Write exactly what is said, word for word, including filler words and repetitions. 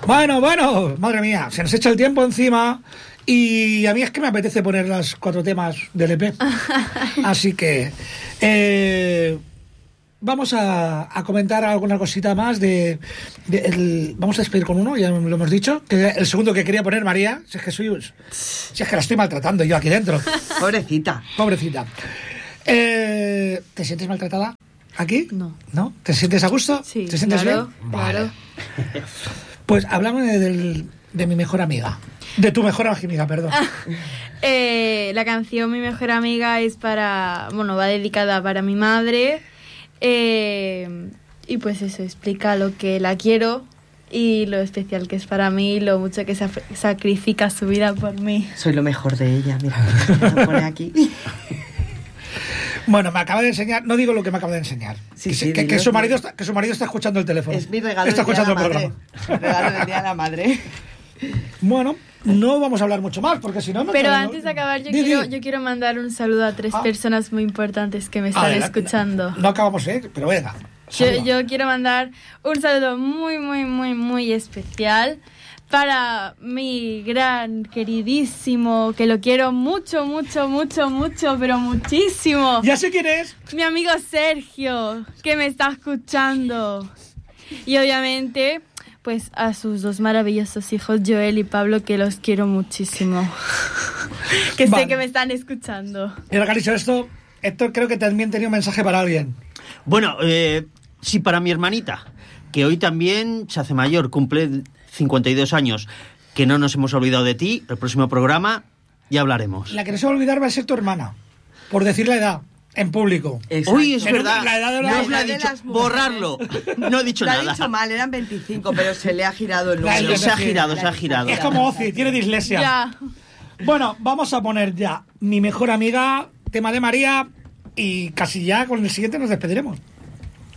Bueno, bueno, madre mía, se nos echa el tiempo encima y a mí es que me apetece poner los cuatro temas del E P. Así que eh, vamos a, a comentar alguna cosita más de, de el, vamos a despedir con uno, ya lo hemos dicho, que el segundo que quería poner, María, si es que soy, si es que la estoy maltratando yo aquí dentro. Pobrecita. Pobrecita. Eh, ¿Te sientes maltratada aquí? No. ¿No? ¿Te sientes a gusto? Sí, ¿Te sientes claro, bien? claro. Vale. Pues háblame de, del, de mi mejor amiga. De tu mejor amiga, perdón. eh, la canción Mi Mejor Amiga es para... Bueno, va dedicada para mi madre. Eh, y pues eso, explica lo que la quiero y lo especial que es para mí y lo mucho que sa- sacrifica su vida por mí. Soy lo mejor de ella, mira. Me pone aquí. Bueno, me acaba de enseñar, no digo lo que me acaba de enseñar, Sí, que, sí, que, que dilo, su marido dilo. está, que su marido está escuchando el teléfono. Es mi regalo Está del día escuchando a el la madre. programa. Regalo del día a la madre. Bueno, no vamos a hablar mucho más, porque si no... no Pero no, antes de acabar, yo di, quiero, di. yo quiero mandar un saludo a tres Ah. personas muy importantes que me están Adelante. escuchando. No, no acabamos, ¿eh? Pero venga. Yo, saluda. yo quiero mandar un saludo muy, muy, muy, muy especial para mi gran, queridísimo, que lo quiero mucho, mucho, mucho, mucho, pero muchísimo. Ya sé quién es. Mi amigo Sergio, que me está escuchando. Y obviamente, pues a sus dos maravillosos hijos, Joel y Pablo, que los quiero muchísimo. Que Vale. sé que me están escuchando. Y ahora que has dicho esto, Héctor, creo que también tenía un mensaje para alguien. Bueno, eh, sí, para mi hermanita, que hoy también se hace mayor, cumple cincuenta y dos años, que no nos hemos olvidado de ti. El próximo programa ya hablaremos. La que no se va a olvidar va a ser tu hermana, por decir la edad, en público. Exacto. Uy, es Pero verdad. la edad de la- no os lo la he de dicho. las mujeres. Borrarlo. No he dicho Lo ha nada. dicho mal, eran veinticinco, pero se le ha girado el La- número. Se ha girado, se ha girado. Es como Ozzy, tiene dislexia. Ya. Bueno, vamos a poner ya mi mejor amiga, tema de María, y casi ya con el siguiente nos despediremos.